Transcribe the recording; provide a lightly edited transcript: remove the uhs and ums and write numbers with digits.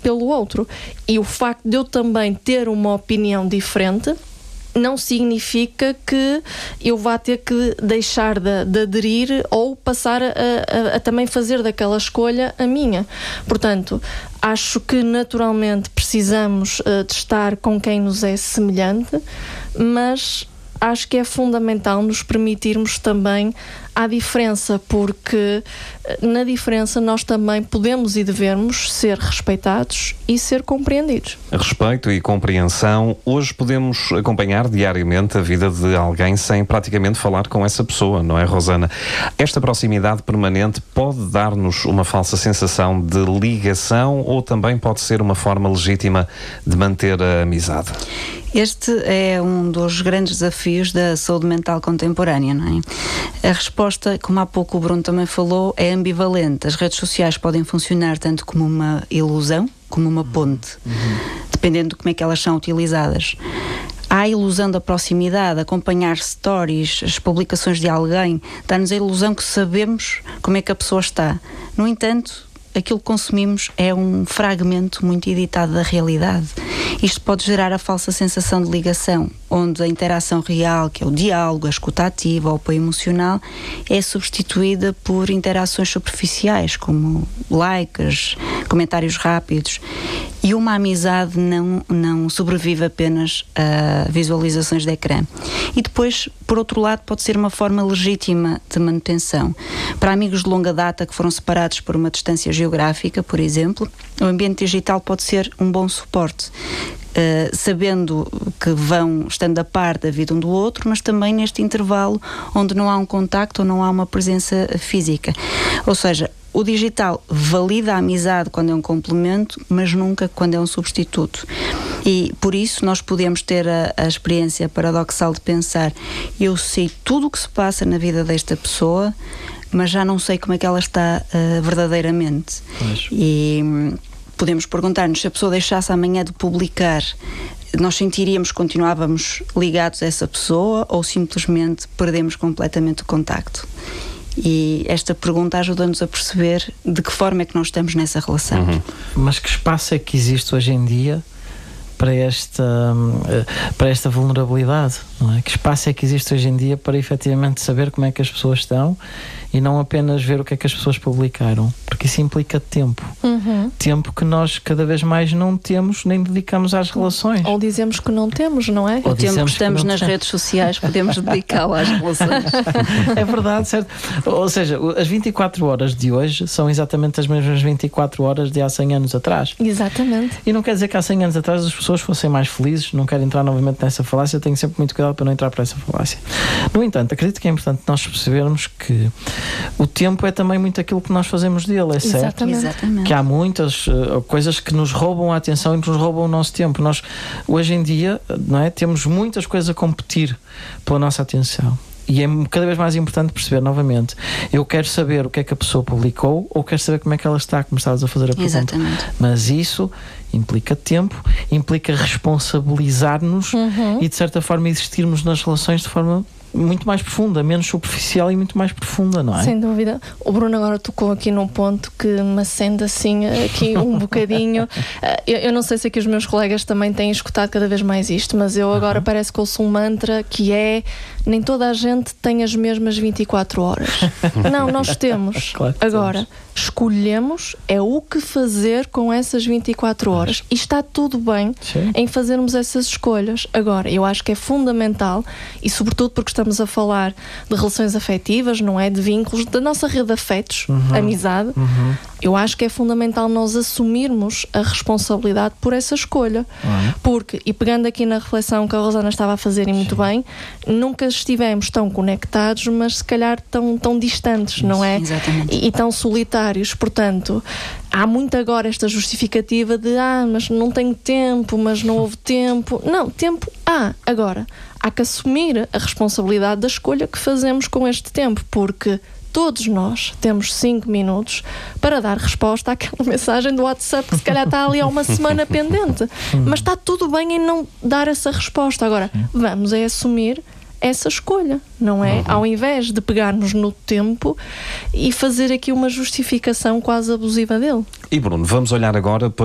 pelo outro. E o facto de eu também ter uma opinião diferente não significa que eu vá ter que deixar de aderir ou passar a também fazer daquela escolha a minha. Portanto, acho que naturalmente precisamos de estar com quem nos é semelhante, mas acho que é fundamental nos permitirmos também a diferença, porque na diferença nós também podemos e devemos ser respeitados e ser compreendidos. Respeito e compreensão. Hoje podemos acompanhar diariamente a vida de alguém sem praticamente falar com essa pessoa, não é, Rosana? Esta proximidade permanente pode dar-nos uma falsa sensação de ligação ou também pode ser uma forma legítima de manter a amizade? Este é um dos grandes desafios da saúde mental contemporânea, não é? A resposta, como há pouco o Bruno também falou, é ambivalente. As redes sociais podem funcionar tanto como uma ilusão, como uma ponte, dependendo de como é que elas são utilizadas. Há a ilusão da proximidade, acompanhar stories, as publicações de alguém, dá-nos a ilusão que sabemos como é que a pessoa está. No entanto, aquilo que consumimos é um fragmento muito editado da realidade. Isto pode gerar a falsa sensação de ligação, onde a interação real, que é o diálogo, a escuta ativa, o apoio emocional, é substituída por interações superficiais, como likes, comentários rápidos. E uma amizade não sobrevive apenas a visualizações de ecrã. E depois, por outro lado, pode ser uma forma legítima de manutenção. Para amigos de longa data que foram separados por uma distância geográfica, por exemplo, o ambiente digital pode ser um bom suporte, sabendo que vão estando a par da vida um do outro, mas também neste intervalo onde não há um contacto ou não há uma presença física. Ou seja, o digital valida a amizade quando é um complemento, mas nunca quando é um substituto. E por isso nós podemos ter a experiência paradoxal de pensar: eu sei tudo o que se passa na vida desta pessoa, mas já não sei como é que ela está verdadeiramente. E podemos perguntar-nos, se a pessoa deixasse amanhã de publicar, nós sentiríamos que continuávamos ligados a essa pessoa ou simplesmente perdemos completamente o contacto? E esta pergunta ajuda-nos a perceber de que forma é que nós estamos nessa relação. Mas que espaço é que existe hoje em dia para esta vulnerabilidade, não é? Que espaço é que existe hoje em dia para efetivamente saber como é que as pessoas estão e não apenas ver o que é que as pessoas publicaram, porque isso implica tempo. Tempo que nós cada vez mais não temos nem dedicamos às relações. Ou dizemos que não temos, não é? O tempo que estamos nas redes sociais podemos dedicá-lo às relações. É verdade, certo? Ou seja, as 24 horas de hoje são exatamente as mesmas 24 horas de há 100 anos atrás. Exatamente. E não quer dizer que há 100 anos atrás as pessoas fossem mais felizes. Não quero entrar novamente nessa falácia, tenho sempre muito cuidado para não entrar para essa falácia. No entanto, acredito que é importante nós percebermos que o tempo é também muito aquilo que nós fazemos dele, é certo? Exatamente. Que há muitas coisas que nos roubam a atenção e nos roubam o nosso tempo. Nós, hoje em dia, não é, temos muitas coisas a competir pela nossa atenção. E é cada vez mais importante perceber novamente, eu quero saber o que é que a pessoa publicou ou quero saber como é que ela está, como estavas a fazer a pergunta. Exatamente. Mas isso implica tempo, implica responsabilizar-nos e de certa forma existirmos nas relações de forma muito mais profunda, menos superficial e muito mais profunda, não é? Sem dúvida. O Bruno agora tocou aqui num ponto que me acende assim aqui um bocadinho. Eu não sei se aqui os meus colegas também têm escutado cada vez mais isto, mas eu agora parece que ouço um mantra que é: nem toda a gente tem as mesmas 24 horas. Não, nós temos. Claro que agora, temos. Escolhemos é o que fazer com essas 24 horas. E está tudo bem em fazermos essas escolhas. Agora, eu acho que é fundamental, e sobretudo porque estamos a falar de relações afetivas, não é? De vínculos, da nossa rede de afetos, amizade. Eu acho que é fundamental nós assumirmos a responsabilidade por essa escolha. Porque, e pegando aqui na reflexão que a Rosana estava a fazer e muito bem, nunca estivemos tão conectados, mas se calhar tão distantes, não é? Exatamente. E tão solitários. Portanto, há muito agora esta justificativa de mas não tenho tempo, mas não houve tempo. Não, tempo há. Agora, há que assumir a responsabilidade da escolha que fazemos com este tempo, porque todos nós temos 5 minutos para dar resposta àquela mensagem do WhatsApp que se calhar está ali há uma semana pendente. Mas está tudo bem em não dar essa resposta. Agora, vamos assumir essa escolha, não é? Ao invés de pegarmos no tempo e fazer aqui uma justificação quase abusiva dele. E Bruno, vamos olhar agora para